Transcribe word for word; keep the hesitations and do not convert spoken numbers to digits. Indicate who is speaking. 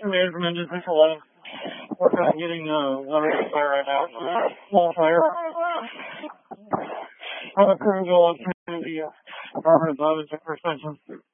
Speaker 1: management is just eleven. Working on getting uh, water fire right now. Small fire. On the crew go up to the uh, Department of Environmental Protection.